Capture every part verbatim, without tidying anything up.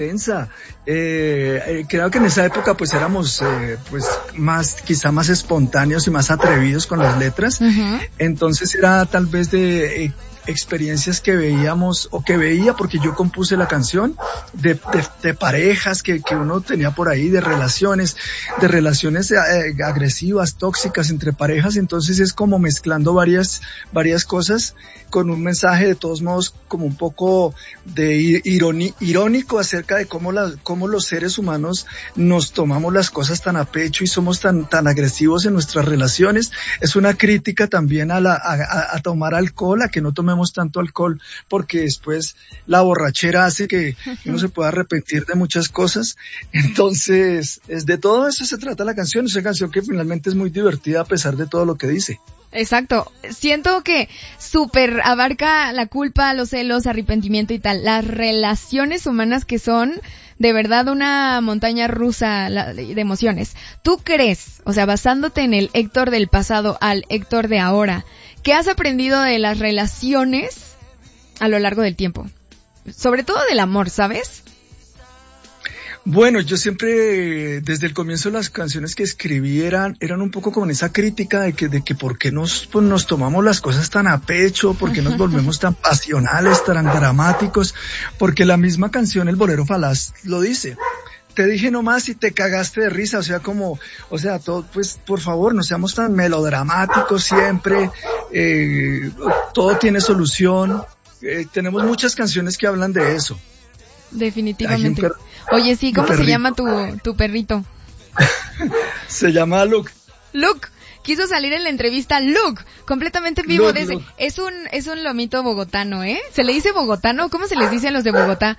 intensa. Eh, eh, creo que en esa época pues éramos eh, pues más, quizá más espontáneos y más atrevidos con las letras. Uh-huh. Entonces era tal vez de eh, experiencias que veíamos o que veía porque yo compuse la canción de, de, de parejas que, que uno tenía por ahí, de relaciones, de relaciones eh, agresivas, tóxicas entre parejas. Entonces es como mezclando varias, varias cosas con un mensaje de todos modos como un poco de ironi, irónico acerca de cómo la, cómo los seres humanos nos tomamos las cosas tan a pecho y somos tan, tan agresivos en nuestras relaciones. Es una crítica también a la, a, a tomar alcohol, a que no tomemos tanto alcohol, porque después la borrachera hace que uno se pueda arrepentir de muchas cosas. Entonces, es de todo eso se trata la canción. Es una canción que finalmente es muy divertida a pesar de todo lo que dice. Exacto. Siento que súper abarca la culpa, los celos, arrepentimiento y tal. Las relaciones humanas que son de verdad una montaña rusa de emociones. ¿Tú crees, o sea, basándote en el Héctor del pasado al Héctor de ahora, qué has aprendido de las relaciones a lo largo del tiempo? Sobre todo del amor, ¿sabes? Bueno, yo siempre, desde el comienzo, las canciones que escribí eran, eran un poco con esa crítica de que, de que por qué nos, pues, nos tomamos las cosas tan a pecho, por qué nos volvemos tan pasionales, tan dramáticos, porque la misma canción, El Bolero Falaz, lo dice. Te dije nomás y te cagaste de risa, o sea, como, o sea, todo, pues, por favor, no seamos tan melodramáticos siempre, eh, todo tiene solución, eh, tenemos muchas canciones que hablan de eso. Definitivamente. Per- Oye, sí, ¿cómo se llama tu, tu perrito? Se llama Luke. Luke. Quiso salir en la entrevista Luke, completamente vivo. Luke, desde, Luke. Es un, es un lomito bogotano, ¿eh? ¿Se le dice bogotano? ¿Cómo se les dice a los de Bogotá?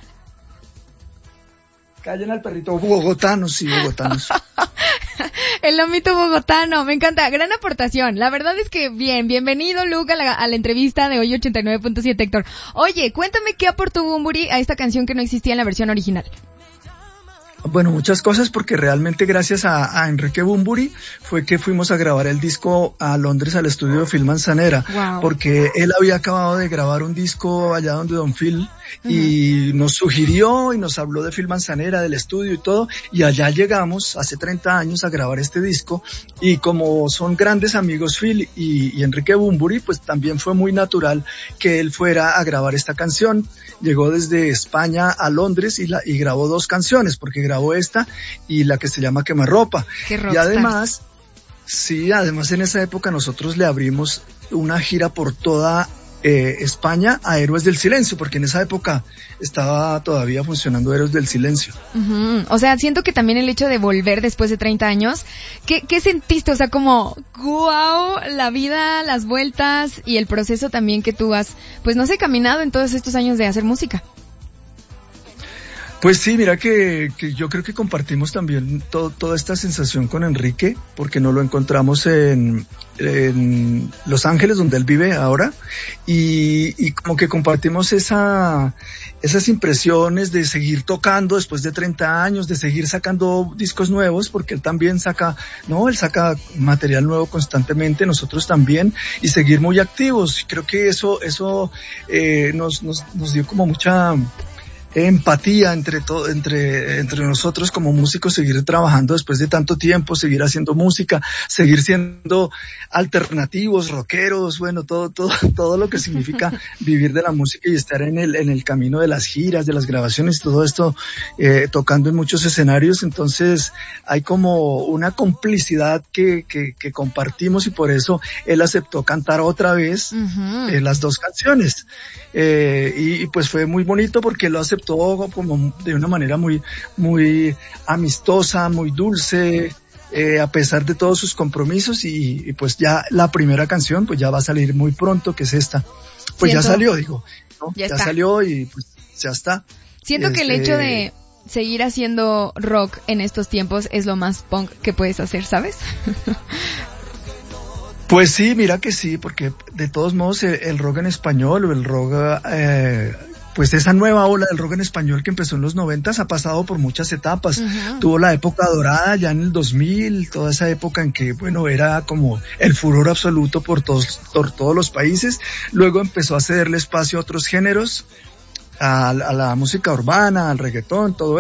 Callen al perrito. Bogotanos, sí, bogotanos. El lomito bogotano, me encanta, gran aportación. La verdad es que bien, bienvenido Luke a la, a la entrevista de hoy ochenta y nueve punto siete, Héctor. Oye, cuéntame qué aportó Bunbury a esta canción que no existía en la versión original. Bueno, muchas cosas, porque realmente gracias a, a Enrique Bunbury fue que fuimos a grabar el disco a Londres al estudio de Phil Manzanera, wow. Porque él había acabado de grabar un disco allá donde Don Phil y uh-huh. nos sugirió y nos habló de Phil Manzanera, del estudio y todo, y allá llegamos hace treinta años a grabar este disco, y como son grandes amigos Phil y, y Enrique Bunbury, pues también fue muy natural que él fuera a grabar esta canción. Llegó desde España a Londres y, la, y grabó dos canciones, porque grabó esta y la que se llama Quemarropa. Y además, sí, además en esa época nosotros le abrimos una gira por toda eh, España a Héroes del Silencio, porque en esa época estaba todavía funcionando Héroes del Silencio. Uh-huh. O sea, siento que también el hecho de volver después de treinta años, ¿qué, qué sentiste? O sea, como, wow, la vida, las vueltas y el proceso también que tú has, pues no sé, caminado en todos estos años de hacer música. Pues sí, mira que, que yo creo que compartimos también todo, toda esta sensación con Enrique, porque nos lo encontramos en, en Los Ángeles, donde él vive ahora, y, y como que compartimos esa, esas impresiones de seguir tocando después de treinta años, de seguir sacando discos nuevos, porque él también saca, no, él saca material nuevo constantemente, nosotros también, y seguir muy activos. Creo que eso, eso eh, nos, nos, nos dio como mucha empatía entre todo, entre, entre nosotros como músicos, seguir trabajando después de tanto tiempo, seguir haciendo música, seguir siendo alternativos, rockeros, bueno, todo, todo, todo lo que significa vivir de la música y estar en el, en el camino de las giras, de las grabaciones y todo esto, eh, tocando en muchos escenarios. Entonces, hay como una complicidad que, que, que compartimos, y por eso él aceptó cantar otra vez, uh-huh. eh, las dos canciones. Eh, y, y pues fue muy bonito porque lo aceptó todo como de una manera muy, muy amistosa, muy dulce, eh, a pesar de todos sus compromisos, y, y pues ya la primera canción pues ya va a salir muy pronto, que es esta. Pues Siento, ya salió, digo, ¿no? Ya, ya salió y pues ya está. Siento este... que el hecho de seguir haciendo rock en estos tiempos es lo más punk que puedes hacer, ¿sabes? Pues sí, mira que sí, porque de todos modos el, el rock en español o el rock, eh, pues esa nueva ola del rock en español que empezó en los noventas ha pasado por muchas etapas. Uh-huh. Tuvo la época dorada ya en el dos mil, toda esa época en que, bueno, era como el furor absoluto por todos, por todos los países. Luego empezó a cederle espacio a otros géneros, a, a la música urbana, al reggaetón, todo